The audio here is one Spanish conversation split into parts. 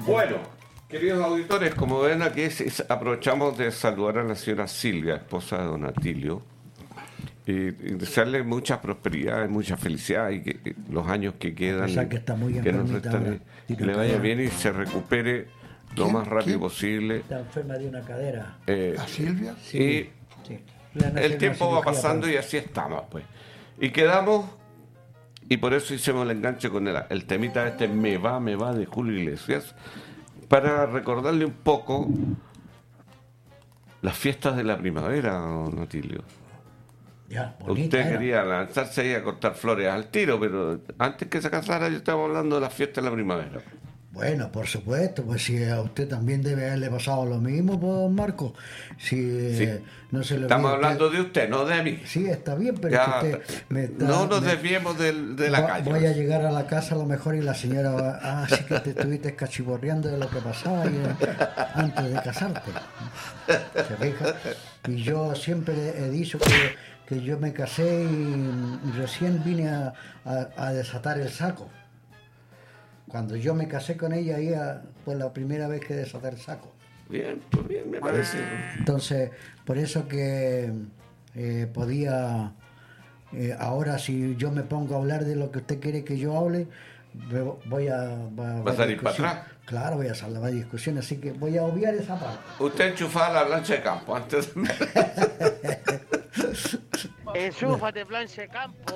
Bueno, queridos auditores, como ven aquí, aprovechamos de saludar a la señora Silvia, esposa de don Atilio, y desearle mucha prosperidad y mucha felicidad y que los años que A quedan, pesar que está muy que nos enfermita restan, ahora. que Tiene le vaya cadera. bien y se recupere lo ¿Quién? más rápido ¿Quién? posible. Está enferma de una cadera. ¿A Silvia? Y Sí. Le han hecho el una tiempo va cirugía pasando para- y así estamos, pues. Y quedamos, y por eso hicimos el enganche con el temita este Me va, de Julio Iglesias, para recordarle un poco las fiestas de la primavera, don Otilio. Ya, bonita Usted era. quería lanzarse ahí a cortar flores al tiro, pero antes que se casara yo estaba hablando de las fiestas de la primavera. Bueno, por supuesto, pues si a usted también debe haberle pasado lo mismo, pues, don Marco. Si Sí. no se le Estamos olvide hablando usted- de usted, no de mí. Sí, está bien, pero Ya, es que usted me está... no nos me- desviemos de la calle. Voy a llegar a la casa a lo mejor y la señora va, sí que te estuviste cachiporreando de lo que pasaba antes de casarte. ¿Se fija? Y yo siempre he dicho que yo me casé y recién vine a desatar el saco. Cuando yo me casé con ella, fue la primera vez que desaté el saco. Bien, pues bien, me parece. Entonces, por eso que podía, ahora si yo me pongo a hablar de lo que usted quiere que yo hable, voy a... ¿Va a salir para atrás? Claro, voy a salir a discusión, así que voy a obviar esa parte. Usted enchufaba la plancha de campo antes de... Enchúfate, plancha de campo.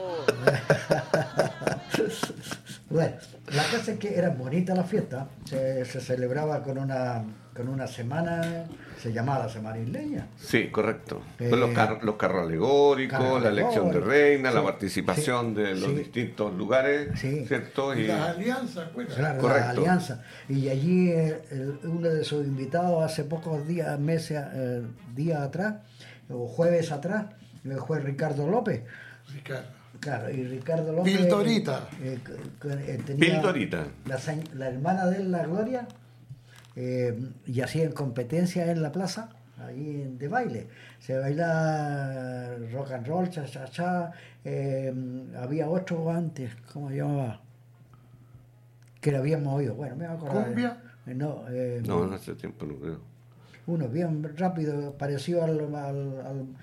Bueno, la cosa es que era bonita la fiesta, se celebraba con una semana, se llamaba la Semana Isleña. Sí, correcto. Eh, Los carros alegóricos, carros la elección de alegóricos, reina, la sí, participación de los sí. distintos lugares, Sí. ¿cierto? Y Y las alianzas, pues. Claro, Correcto. la alianza. Y allí uno de sus invitados hace pocos días, días atrás, o jueves atrás, fue Ricardo López. Ricardo. Claro, y Ricardo López... Pildorita. Tenía Pildorita. La hermana de él, la Gloria, y hacían competencias en la plaza, ahí de baile. Se bailaba rock and roll, cha-cha-cha. Había otro antes, ¿cómo se llamaba? Que lo habíamos oído. Bueno, me voy a acordar. ¿Cumbia? No, no, hace tiempo no creo. uno bien rápido, parecido al